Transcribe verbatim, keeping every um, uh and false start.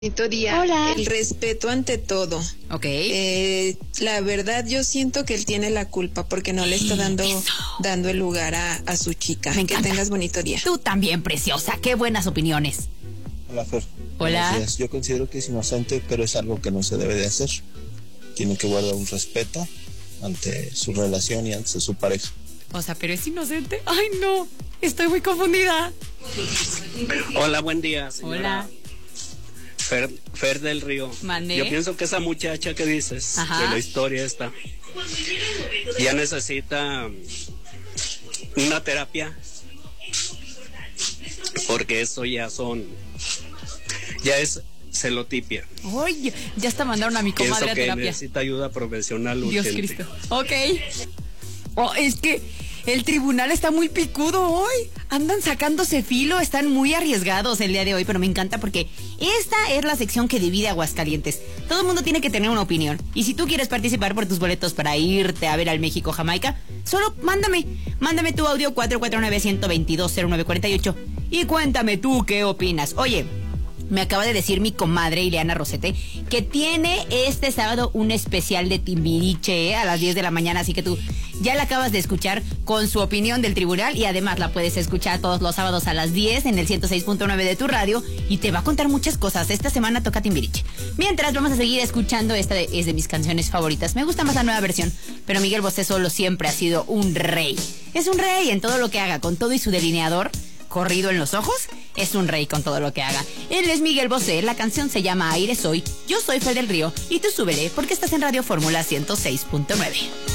Día, Hola. El respeto ante todo. Ok. Eh, la verdad, yo siento que él tiene la culpa porque no le está dando, dando el lugar a, a su chica. Me que encanta. tengas bonito día. Tú también, preciosa. Qué buenas opiniones. Hola, Fer. Hola. Buenos días. Yo considero que es inocente, pero es algo que no se debe de hacer. Tiene que guardar un respeto ante su relación y ante su pareja. O sea, pero es inocente. Ay, no. Estoy muy confundida. Hola, buen día, señora. Hola. Fer, Fer del Río. Mandé. Yo pienso que esa muchacha que dices, Ajá. de la historia esta, ya necesita una terapia, porque eso ya son, ya es celotipia. Oye, ya hasta mandaron a mi Pienso comadre a que terapia. necesita ayuda profesional Dios urgente. Cristo. Ok. Oh, es que el tribunal está muy picudo hoy. Andan sacándose filo, están muy arriesgados el día de hoy, pero me encanta porque esta es la sección que divide Aguascalientes. Todo el mundo tiene que tener una opinión. Y si tú quieres participar por tus boletos para irte a ver al México-Jamaica, solo mándame. Mándame tu audio cuatro cuatro nueve, uno dos dos, cero nueve cuatro ocho y cuéntame tú qué opinas. Oye, me acaba de decir mi comadre Ileana Rosete que tiene este sábado un especial de Timbiriche ¿eh? a las diez de la mañana, así que tú ya la acabas de escuchar con su opinión del tribunal y además la puedes escuchar todos los sábados a las diez en el ciento seis punto nueve de tu radio y te va a contar muchas cosas. Esta semana toca Timbiriche. Mientras vamos a seguir escuchando, esta es de mis canciones favoritas. Me gusta más la nueva versión, pero Miguel Bosé Solo siempre ha sido un rey. Es un rey en todo lo que haga, con todo y su delineador corrido en los ojos, es un rey con todo lo que haga. Él es Miguel Bosé, la canción se llama Aire Soy, yo soy Fer del Río y tú súbele porque estás en Radio Fórmula ciento seis punto nueve.